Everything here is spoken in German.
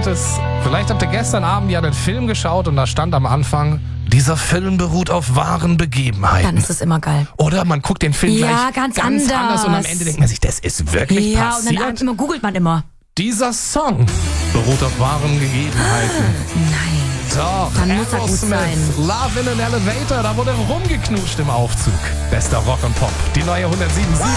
Vielleicht habt ihr gestern Abend ja den Film geschaut und da stand am Anfang, dieser Film beruht auf wahren Begebenheiten. Dann ist es immer geil. Oder man guckt den Film gleich ganz anders und am Ende denkt man sich, das ist wirklich passiert. Ja, und dann googelt man immer. Dieser Song beruht auf wahren Gegebenheiten. Nein. Doch, Dann muss er gut sein. Love in an Elevator, da wurde rumgeknutscht im Aufzug. Bester Rock und Pop, die neue 107.7.